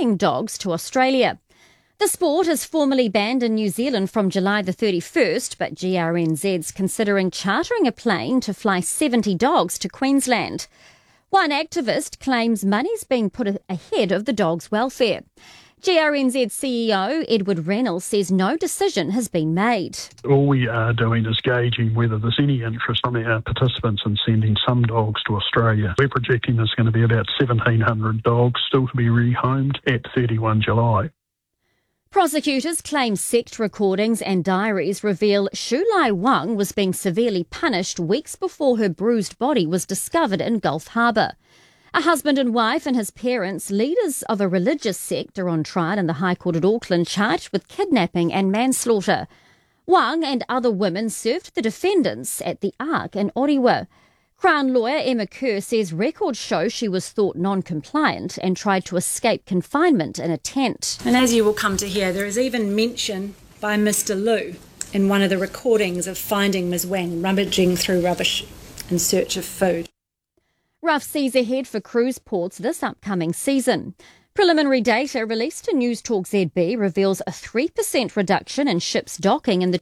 flying dogs to Australia. The sport is formally banned in New Zealand from July the 31st, but GRNZ's considering chartering a plane to fly 70 dogs to Queensland. One activist claims money's being put ahead of the dogs' welfare. GRNZ CEO Edward Reynolds says no decision has been made. All we are doing is gauging whether there's any interest from our participants in sending some dogs to Australia. We're projecting there's going to be about 1,700 dogs still to be rehomed at 31 July. Prosecutors claim sect recordings and diaries reveal Shulai Wang was being severely punished weeks before her bruised body was discovered in Gulf Harbour. A husband and wife and his parents, leaders of a religious sect, are on trial in the High Court at Auckland, charged with kidnapping and manslaughter. Wang and other women served the defendants at the Ark in Orewa. Crown lawyer Emma Kerr says records show she was thought non-compliant and tried to escape confinement in a tent. And as you will come to hear, there is even mention by Mr. Liu in one of the recordings of finding Ms. Wang rummaging through rubbish in search of food. Rough seas ahead for cruise ports this upcoming season. Preliminary data released to News Talk ZB reveals a 3% reduction in ships docking in the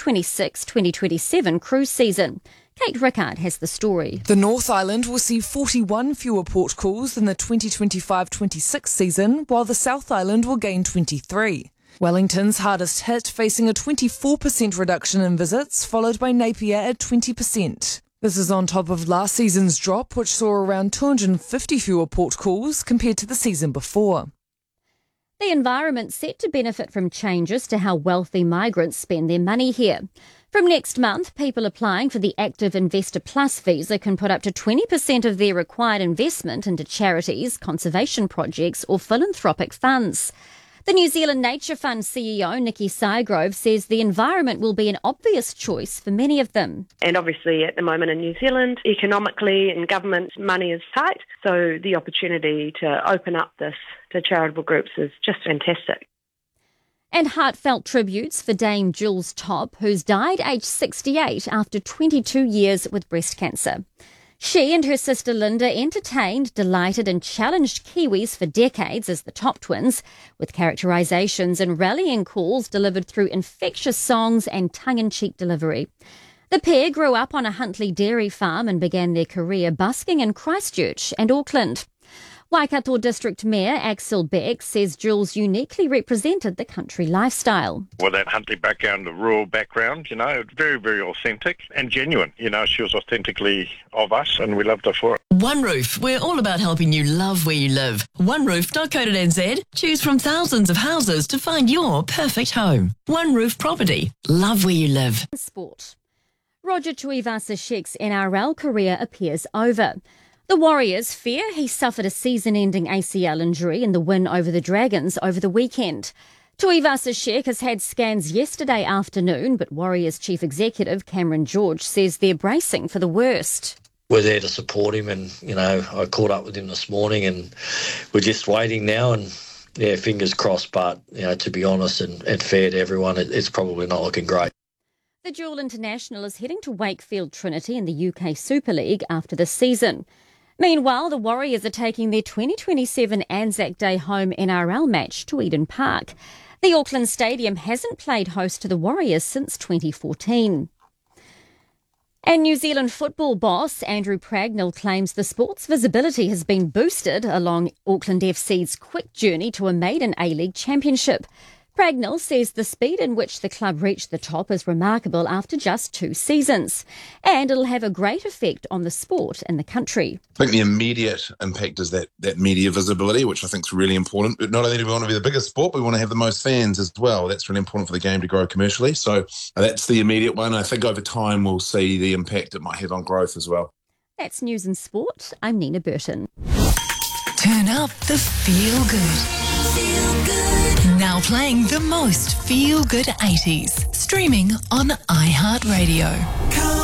2026-2027 cruise season. Kate Rickard has the story. The North Island will see 41 fewer port calls than the 2025-26 season, while the South Island will gain 23. Wellington's hardest hit, facing a 24% reduction in visits, followed by Napier at 20%. This is on top of last season's drop, which saw around 250 fewer port calls compared to the season before. The environment's set to benefit from changes to how wealthy migrants spend their money here. From next month, people applying for the Active Investor Plus visa can put up to 20% of their required investment into charities, conservation projects or philanthropic funds. The New Zealand Nature Fund CEO, Nikki Sygrove, says the environment will be an obvious choice for many of them. And obviously at the moment in New Zealand, economically and government money is tight, so the opportunity to open up this to charitable groups is just fantastic. And heartfelt tributes for Dame Jules Topp, who's died aged 68 after 22 years with breast cancer. She and her sister Linda entertained, delighted and challenged Kiwis for decades as the Topp twins, with characterisations and rallying calls delivered through infectious songs and tongue-in-cheek delivery. The pair grew up on a Huntly dairy farm and began their career busking in Christchurch and Auckland. Waikato District Mayor Axel Beck says Jules uniquely represented the country lifestyle. Well, that Huntly background, the rural background, very, very authentic and genuine. She was authentically of us and we loved her for it. OneRoof, we're all about helping you love where you live. OneRoof.co.nz. Choose from thousands of houses to find your perfect home. OneRoof Property. Love where you live. Sport. Roger Tuivasa-Sheck's NRL career appears over. The Warriors fear he suffered a season-ending ACL injury in the win over the Dragons over the weekend. Tuivasa-Sheck has had scans yesterday afternoon, but Warriors Chief Executive Cameron George says they're bracing for the worst. We're there to support him and, I caught up with him this morning and we're just waiting now and, fingers crossed, but, to be honest and fair to everyone, it's probably not looking great. The dual international is heading to Wakefield Trinity in the UK Super League after this season. Meanwhile, the Warriors are taking their 2027 Anzac Day home NRL match to Eden Park. The Auckland Stadium hasn't played host to the Warriors since 2014. And New Zealand football boss Andrew Pragnell claims the sport's visibility has been boosted along Auckland FC's quick journey to a maiden A-League championship. Pragnell says the speed in which the club reached the top is remarkable after just 2 seasons, and it'll have a great effect on the sport in the country. I think the immediate impact is that media visibility, which I think is really important. But not only do we want to be the biggest sport, we want to have the most fans as well. That's really important for the game to grow commercially. So that's the immediate one. I think over time we'll see the impact it might have on growth as well. That's News and Sport. I'm Nina Burton. Turn up the feel good. Feel good. Now playing the most feel good 80s. Streaming on iHeartRadio.